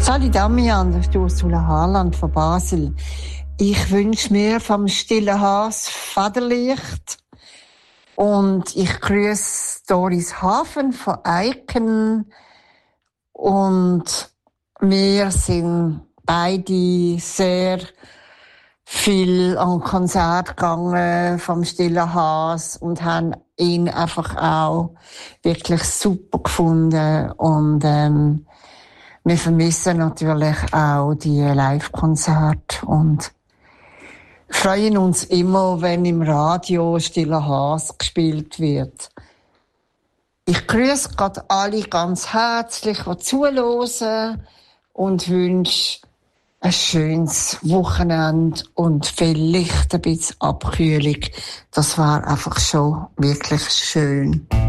Salut Damian, das ist Ursula Harland von Basel. Ich wünsche mir vom stillen Haas Vaterlicht und ich grüße Doris Hafen von Eiken und wir sind beide sehr viel an Konzert gegangen vom stillen Haas und haben ihn einfach auch wirklich super gefunden und wir vermissen natürlich auch die Live-Konzerte und freuen uns immer, wenn im Radio Stiller Haas gespielt wird. Ich grüße gerade alle ganz herzlich, die zuhören und wünsche ein schönes Wochenende und vielleicht ein bisschen Abkühlung. Das war einfach schon wirklich schön.